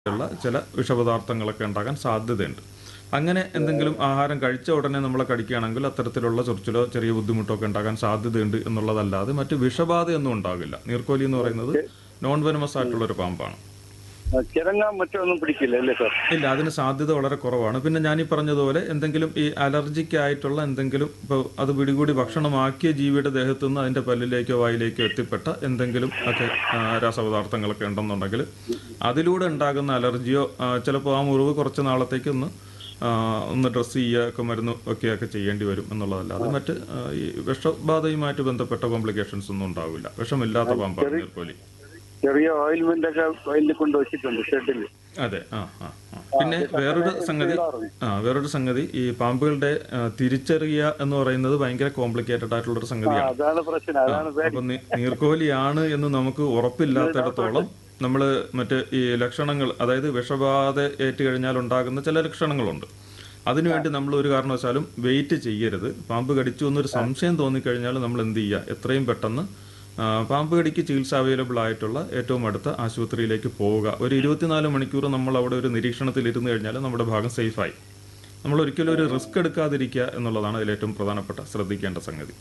ഉള്ള ചില വിഷപദാർത്ഥങ്ങളൊക്കെ ഉണ്ടാകാൻ സാധ്യതയുണ്ട്. അങ്ങനെ എന്തെങ്കിലും ആഹാരം കഴിച്ച ഉടനെ നമ്മളെ കടിക്കുകയാണെങ്കിൽ അത്തരത്തിലുള്ള ചൊറിച്ചിലോ ചെറിയ ബുദ്ധിമുട്ടോ ഒക്കെ ഉണ്ടാകാൻ സാധ്യതയുണ്ട് എന്നുള്ളതല്ലാതെ മറ്റ് വിഷബാധയൊന്നും ഉണ്ടാകില്ല. നീർക്കോലി എന്ന് പറയുന്നത് നോൺ വെനമസ് ആയിട്ടുള്ള ഒരു പാമ്പാണ്. ചിരങ്ങാൻ മറ്റൊന്നും പിടിക്കില്ല അല്ലേ സാർ? ഇല്ല, അതിന് സാധ്യത വളരെ കുറവാണ്. പിന്നെ ഞാനീ പറഞ്ഞതുപോലെ എന്തെങ്കിലും ഈ അലർജിക്ക് ആയിട്ടുള്ള എന്തെങ്കിലും, ഇപ്പോൾ അത് പിടികൂടി ഭക്ഷണമാക്കിയ ജീവിയുടെ ദേഹത്തു നിന്ന് അതിൻ്റെ പല്ലിലേക്കോ വായിലേക്കോ എത്തിപ്പെട്ട എന്തെങ്കിലും ഒക്കെ രാസപദാർത്ഥങ്ങളൊക്കെ ഉണ്ടെന്നുണ്ടെങ്കിൽ അതിലൂടെ ഉണ്ടാകുന്ന അലർജിയോ ചിലപ്പോൾ ആ മുറിവ് കുറച്ച് നാളത്തേക്ക് ഒന്ന് ഡ്രസ്സ് ചെയ്യുക ഒക്കെ മരുന്ന് ഒക്കെ ചെയ്യേണ്ടി വരും എന്നുള്ളതല്ലാതെ മറ്റ് ഈ വിഷബാധയുമായിട്ട് ബന്ധപ്പെട്ട കോംപ്ലിക്കേഷൻസ് ഒന്നും ഉണ്ടാവില്ല. വിഷമില്ലാത്ത പാമ്പാണ് നീർക്കോലി. ചെറിയ ഓയിൽമെന്റ് ഒക്കെ വയലിൽ കൊണ്ട് വെച്ചിട്ടുണ്ട് ഷെഡിൽ. അതെ. പിന്നെ വേറൊരു സംഗതി ഈ പാമ്പുകളുടെ തിരിച്ചറിയുക എന്ന് പറയുന്നത് ഭയങ്കര കോംപ്ലിക്കേറ്റഡ് ആയിട്ടുള്ളൊരു സംഗതിയാണ്. അപ്പൊ നീർക്കോലിയാണ് എന്ന് നമുക്ക് ഉറപ്പില്ലാത്തിടത്തോളം നമ്മൾ മറ്റ് ഈ ലക്ഷണങ്ങൾ, അതായത് വിഷബാധ ഏറ്റു കഴിഞ്ഞാൽ ഉണ്ടാകുന്ന ചില ലക്ഷണങ്ങളുണ്ട്. അതിനുവേണ്ടി നമ്മൾ ഒരു കാരണവശാലും വെയിറ്റ് ചെയ്യരുത്. പാമ്പ് കടിച്ചു എന്നൊരു സംശയം തോന്നിക്കഴിഞ്ഞാൽ നമ്മൾ എന്ത് ചെയ്യുക, എത്രയും പെട്ടെന്ന് പാമ്പ് കടിക്ക് ചികിത്സ അവൈലബിൾ ആയിട്ടുള്ള ഏറ്റവും അടുത്ത ആശുപത്രിയിലേക്ക് പോവുക. ഒരു 24 മണിക്കൂർ നമ്മൾ അവിടെ ഒരു നിരീക്ഷണത്തിൽ ഇരുന്ന് കഴിഞ്ഞാൽ നമ്മുടെ ഭാഗം സേഫായി. നമ്മൾ ഒരിക്കലും ഒരു റിസ്ക് എടുക്കാതിരിക്കുക എന്നുള്ളതാണ് അതിലേറ്റവും പ്രധാനപ്പെട്ട ശ്രദ്ധിക്കേണ്ട സംഗതി.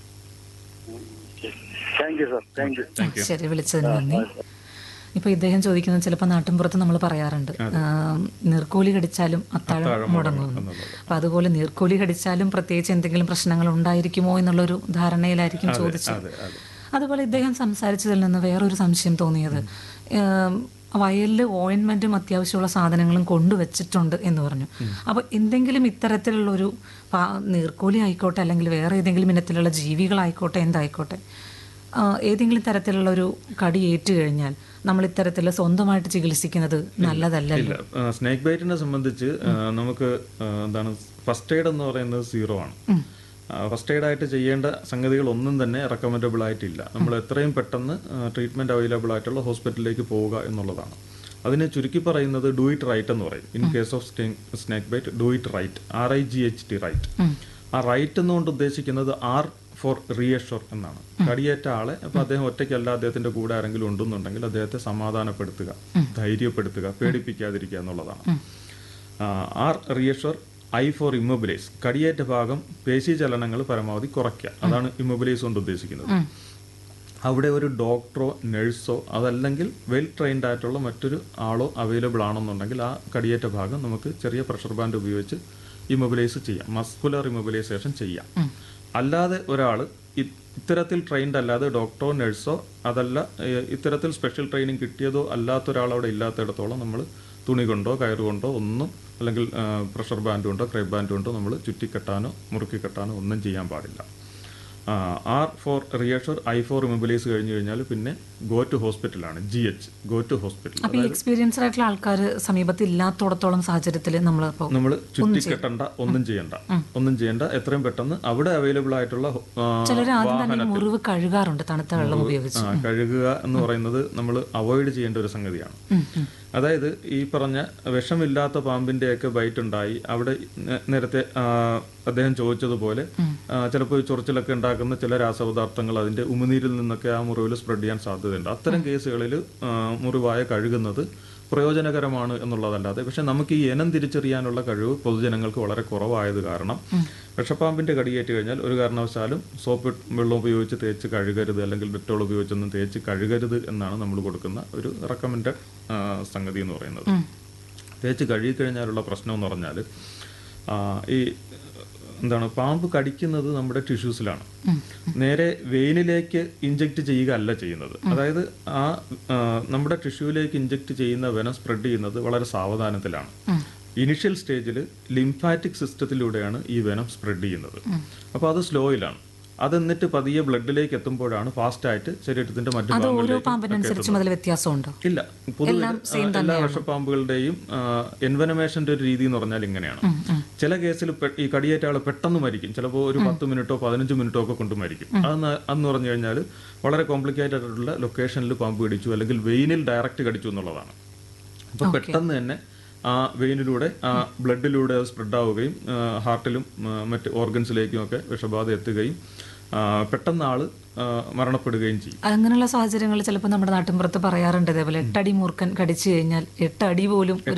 ശരി, വിളിച്ചതിന് നന്ദി. ഇപ്പോൾ ഇദ്ദേഹം ചോദിക്കുന്നത് ചിലപ്പോൾ നാട്ടിൻപുറത്ത് നമ്മൾ പറയാറുണ്ട് നീർക്കോലി കടിച്ചാലും അത്താഴം മുടങ്ങുന്നു. അപ്പം അതുപോലെ നീർക്കോലി കടിച്ചാലും പ്രത്യേകിച്ച് എന്തെങ്കിലും പ്രശ്നങ്ങൾ ഉണ്ടായിരിക്കുമോ എന്നുള്ളൊരു ധാരണയിലായിരിക്കും ചോദിച്ചത്. അതുപോലെ ഇദ്ദേഹം സംസാരിച്ചതിൽ നിന്ന് വേറൊരു സംശയം തോന്നിയത്, വയലിൽ ഓയിൻമെൻറ്റും അത്യാവശ്യമുള്ള സാധനങ്ങളും കൊണ്ടുവച്ചിട്ടുണ്ട് എന്ന് പറഞ്ഞു. അപ്പോൾ എന്തെങ്കിലും ഇത്തരത്തിലുള്ളൊരു നീർക്കോലി ആയിക്കോട്ടെ അല്ലെങ്കിൽ വേറെ ഏതെങ്കിലും ഇനത്തിലുള്ള ജീവികളായിക്കോട്ടെ എന്തായിക്കോട്ടെ, ഏതെങ്കിലും തരത്തിലുള്ളൊരു കടി ഏറ്റു കഴിഞ്ഞാൽ നമ്മൾ ഇത്തരത്തിൽ സ്വന്തമായിട്ട് ചികിത്സിക്കുന്നത് നല്ലതല്ലല്ലോ. സ്നേക്ക് ബൈറ്റിനെ സംബന്ധിച്ച് നമുക്ക് എന്താണ് ഫസ്റ്റ് എയ്ഡ് എന്ന് പറയുന്നത് 0 ആണ്. ഫസ്റ്റ് എയ്ഡ് ആയിട്ട് ചെയ്യേണ്ട സംഗതികളൊന്നും തന്നെ റെക്കമെൻഡബിൾ ആയിട്ടില്ല. നമ്മൾ എത്രയും പെട്ടെന്ന് ട്രീറ്റ്മെൻറ്റ് അവൈലബിൾ ആയിട്ടുള്ള ഹോസ്പിറ്റലിലേക്ക് പോവുക എന്നുള്ളതാണ്. അതിനെ ചുരുക്കി പറയുന്നത് ഡു ഇറ്റ് റൈറ്റ് എന്ന് പറയും. In case of snake bite, do it right, RIGHT right. ആ റൈറ്റ് എന്നുകൊണ്ട് ഉദ്ദേശിക്കുന്നത് R ഫോർ റീഅഷ്വർ എന്നാണ്. കടിയേറ്റ ആളെ, അപ്പോൾ അദ്ദേഹം ഒറ്റയ്ക്കല്ല, അദ്ദേഹത്തിൻ്റെ കൂടെ ആരെങ്കിലും ഉണ്ടെന്നുണ്ടെങ്കിൽ അദ്ദേഹത്തെ സമാധാനപ്പെടുത്തുക, ധൈര്യപ്പെടുത്തുക, പേടിപ്പിക്കാതിരിക്കുക എന്നുള്ളതാണ്. R റീഅഷ്വർ, I ഫോർ ഇമ്മൊബിലൈസ്, കടിയേറ്റ ഭാഗം പേശി ചലനങ്ങൾ പരമാവധി കുറയ്ക്കുക, അതാണ് ഇമ്മൊബിലൈസ് കൊണ്ട് ഉദ്ദേശിക്കുന്നത്. അവിടെ ഒരു ഡോക്ടറോ നഴ്സോ അതല്ലെങ്കിൽ വെൽ ട്രെയിൻഡ് ആയിട്ടുള്ള മറ്റൊരു ആളോ അവൈലബിൾ ആണെന്നുണ്ടെങ്കിൽ ആ കടിയേറ്റ ഭാഗം നമുക്ക് ചെറിയ പ്രഷർ ബാൻഡ് ഉപയോഗിച്ച് ഇമ്മൊബിലൈസ് ചെയ്യാം, മസ്കുലർ ഇമ്മൊബിലൈസേഷൻ ചെയ്യാം. അല്ലാതെ ഒരാൾ ഇത്തരത്തിൽ ട്രെയിൻഡ് അല്ലാതെ ഡോക്ടറോ നഴ്സോ അതല്ല ഇത്തരത്തിൽ സ്പെഷ്യൽ ട്രെയിനിങ് കിട്ടിയതോ അല്ലാത്ത ഒരാൾ അവിടെ ഇല്ലാത്തിടത്തോളം നമ്മൾ തുണി കൊണ്ടോ കയറുകൊണ്ടോ ഒന്നും, അല്ലെങ്കിൽ പ്രഷർ ബാൻഡ് കൊണ്ടോ ക്രൈബ് ബാൻഡ് കൊണ്ടോ നമ്മൾ ചുറ്റിക്കെട്ടാനോ മുറുക്കിക്കെട്ടാനോ ഒന്നും ചെയ്യാൻ പാടില്ല. R four reassure, I four immobilise കഴിഞ്ഞു കഴിഞ്ഞാൽ പിന്നെ ഗോ ടു ഹോസ്പിറ്റലാണ്, GH, ഗോ ടു ഹോസ്പിറ്റൽ. അപ്പോൾ എക്സ്പീരിയൻസ്ഡ് ആയിട്ടുള്ള ആൾക്കാർ സമീപത്തിൽ ഇല്ലാത്തോടത്തോളം സാഹചര്യത്തിൽ നമ്മൾ ചുറ്റിക്കെട്ടണ്ട, ഒന്നും ചെയ്യണ്ട, എത്രയും പെട്ടെന്ന് അവിടെ അവൈലബിൾ ആയിട്ടുള്ള മുറിവ് കഴുകാറുണ്ട് തണുത്ത വെള്ളം ഉപയോഗിച്ച്. കഴുകുക എന്ന് പറയുന്നത് നമ്മൾ അവോയ്ഡ് ചെയ്യേണ്ട ഒരു സംഗതിയാണ്. അതായത് ഈ പറഞ്ഞ വിഷമില്ലാത്ത പാമ്പിൻ്റെയൊക്കെ ബൈറ്റ് ഉണ്ടായി അവിടെ നേരത്തെ അദ്ദേഹം ചോദിച്ചതുപോലെ ചിലപ്പോൾ ചൊറിച്ചിലൊക്കെ ഉണ്ടാക്കുന്ന ചില രാസപദാർത്ഥങ്ങൾ അതിൻ്റെ ഉമിനീരിൽ നിന്നൊക്കെ ആ മുറിവിൽ സ്പ്രെഡ് ചെയ്യാൻ സാധ്യതയുണ്ട്. അത്തരം കേസുകളിൽ മുറിവായ കഴുകുന്നത് പ്രയോജനകരമാണ് എന്നുള്ളതല്ലാതെ, പക്ഷെ നമുക്ക് ഈ ഇനം തിരിച്ചറിയാനുള്ള കഴിവ് പൊതുജനങ്ങൾക്ക് വളരെ കുറവായത് കാരണം വിഷപ്പാമ്പിൻ്റെ കടിയേറ്റ് കഴിഞ്ഞാൽ ഒരു കാരണവശാലും സോപ്പ് വെള്ളം ഉപയോഗിച്ച് തേച്ച് കഴുകരുത്, അല്ലെങ്കിൽ ഡെറ്റോൾ ഉപയോഗിച്ചൊന്നും തേച്ച് കഴുകരുത് എന്നാണ് നമ്മൾ കൊടുക്കുന്ന ഒരു റെക്കമെൻഡഡ് സംഗതി എന്ന് പറയുന്നത്. തേച്ച് കഴുകിക്കഴിഞ്ഞാലുള്ള പ്രശ്നം എന്ന് പറഞ്ഞാൽ ഈ എന്താണ്, പാമ്പ് കടിക്കുന്നത് നമ്മുടെ ടിഷ്യൂസിലാണ്. നേരെ വെയിനിലേക്ക് ഇഞ്ചെക്ട് ചെയ്യുക അല്ല ചെയ്യുന്നത്. അതായത് നമ്മുടെ ടിഷ്യൂവിലേക്ക് ഇഞ്ചെക്ട് ചെയ്യുന്ന വെനം സ്പ്രെഡ് ചെയ്യുന്നത് വളരെ സാവധാനത്തിലാണ്. ഇനിഷ്യൽ സ്റ്റേജിൽ ലിംഫാറ്റിക് സിസ്റ്റത്തിലൂടെയാണ് ഈ വെനം സ്പ്രെഡ് ചെയ്യുന്നത്. അപ്പോൾ അത് സ്ലോയിലാണ്. അതെന്നിട്ട് പതിയെ ബ്ലഡിലേക്ക് എത്തുമ്പോഴാണ് ഫാസ്റ്റായിട്ട് ശരീരത്തിന്റെ മറ്റു ഭാഗങ്ങളിലേക്ക്. ഇല്ല, പൊതുവെ എല്ലാ വിഷപ്പാമ്പുകളുടെയും എൻവനമേഷന്റെ ഒരു രീതി എന്ന് പറഞ്ഞാൽ ഇങ്ങനെയാണ്. ചില കേസിൽ ഈ കടിയേറ്റ ആൾ പെട്ടെന്ന് മരിക്കും, ചിലപ്പോൾ ഒരു 10 മിനിറ്റോ 15 മിനിറ്റോ ഒക്കെ കൊണ്ട് മരിക്കും. അതെന്ന് പറഞ്ഞു കഴിഞ്ഞാൽ വളരെ കോംപ്ലിക്കേറ്റഡ് ആയിട്ടുള്ള ലൊക്കേഷനിൽ പാമ്പ് കടിച്ചു, അല്ലെങ്കിൽ വെയിനിൽ ഡയറക്റ്റ് കടിച്ചു എന്നുള്ളതാണ്. അപ്പോൾ പെട്ടെന്ന് തന്നെ ആ വെയിനിലൂടെ ആ ബ്ലഡിലൂടെ അത് സ്പ്രെഡ് ആവുകയും ഹാർട്ടിലും മറ്റ് ഓർഗൻസിലേക്കും ഒക്കെ വിഷബാധ എത്തുകയും പെട്ടെന്ന് ആള് മരണപ്പെടുകയും ചെയ്യും. അങ്ങനെയുള്ള സാഹചര്യങ്ങൾ ചിലപ്പോൾ നമ്മുടെ നാട്ടിൻപുറത്ത് പറയാറുണ്ട്. ഇതേപോലെ 8 അടി മൂർഖൻ കടിച്ചു കഴിഞ്ഞാൽ 8 അടി പോലും